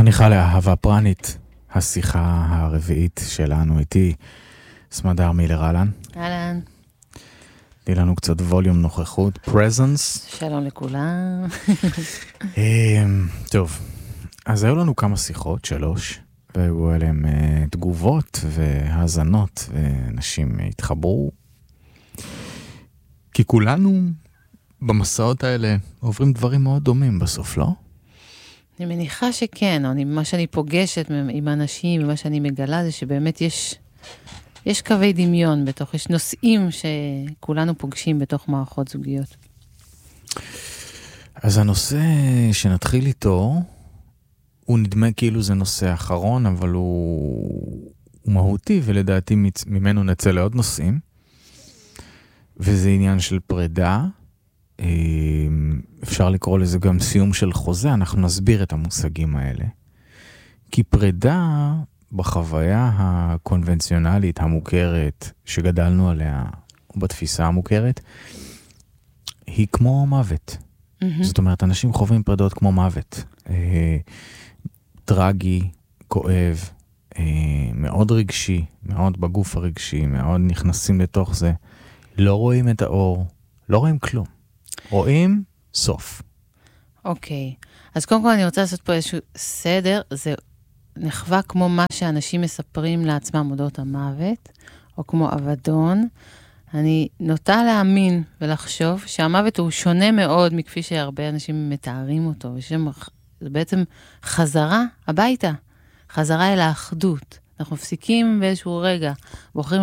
חניכה לאהבה פרנית, השיחה הרביעית שלנו איתי, סמדר מילר אהלן. אהלן. תני לנו קצת ווליום נוכחות, פרזנס. שלום לכולם. טוב, אז היו לנו כמה שיחות, 3, והיו עליהם תגובות והאזנות, ואנשים התחברו. כי כולנו במסעות האלה עוברים דברים מאוד דומים בסוף, לא? אני מניחה שכן, או מה שאני פוגשת עם אנשים, ומה שאני מגלה זה שבאמת יש קווי דמיון בתוך, יש נושאים שכולנו פוגשים בתוך מערכות זוגיות. אז הנושא שנתחיל איתו, הוא נדמה כאילו זה נושא אחרון, אבל הוא מהותי, ולדעתי ממנו נצא לעוד נושאים. וזה עניין של פרידה, אפשר לקרוא לזה גם סיום של חוזה, אנחנו נסביר את המושגים האלה. כי פרידה בחוויה הקונבנציונלית המוכרת שגדלנו עליה, בתפיסה המוכרת, היא כמו מוות. זאת אומרת, אנשים חווים פרידות כמו מוות. טרגי, כואב, מאוד רגשי, מאוד בגוף הרגשי, מאוד נכנסים לתוך זה. לא רואים את האור, לא רואים כלום. רואים סוף. אוקיי. אז קודם כל אני רוצה לעשות פה איזשהו סדר. זה נחווה כמו מה שאנשים מספרים לעצמם אודות המוות, או כמו אבדון. אני נוטה להאמין ולחשוב שהמוות הוא שונה מאוד מכפי שהרבה אנשים מתארים אותו. זה בעצם חזרה הביתה, חזרה אל האחדות. אנחנו מפסיקים באיזשהו רגע, בוחרים